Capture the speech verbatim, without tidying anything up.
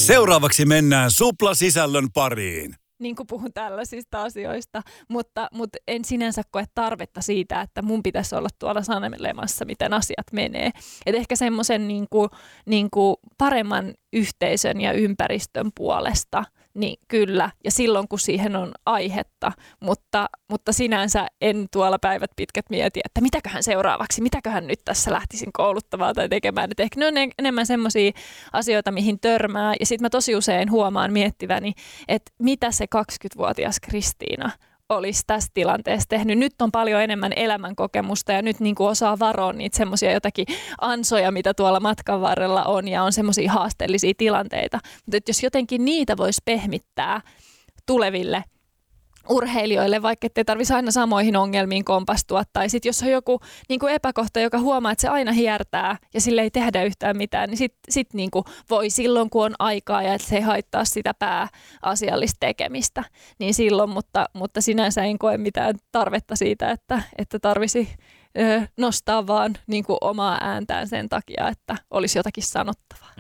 Seuraavaksi mennään suplasisällön pariin. Niin kuin puhun tällaisista asioista, mutta, mutta en sinänsä koe tarvetta siitä, että mun pitäisi olla tuolla sanelemassa, miten asiat menee. Et ehkä semmoisen niin kuin, niin kuin paremman yhteisön ja ympäristön puolesta, niin kyllä, ja silloin kun siihen on aihetta, mutta, mutta sinänsä en tuolla päivät pitkät mieti, että mitäköhän seuraavaksi, mitäköhän nyt tässä lähtisin kouluttamaan tai tekemään. Et ehkä ne on enemmän semmoisia asioita, mihin törmää, ja sitten mä tosi usein huomaan miettiväni, että mitä se kaksikymmentävuotias Kristiina olisi tässä tilanteessa tehnyt. Nyt on paljon enemmän elämänkokemusta ja nyt niin kuin osaa varoa niitä semmoisia jotakin ansoja, mitä tuolla matkan varrella on ja on semmoisia haasteellisia tilanteita. Mutta jos jotenkin niitä voisi pehmittää tuleville urheilijoille, vaikka ettei tarvitsisi aina samoihin ongelmiin kompastua. Tai sitten jos on joku niin kuin epäkohta, joka huomaa, että se aina hiertää ja sille ei tehdä yhtään mitään, niin sitten sit niin kuin voi silloin, kun on aikaa ja että se ei haittaa sitä pääasiallista tekemistä, niin silloin, mutta, mutta sinänsä en koe mitään tarvetta siitä, että, että tarvisi ö, nostaa vaan niin kuin omaa ääntään sen takia, että olisi jotakin sanottavaa.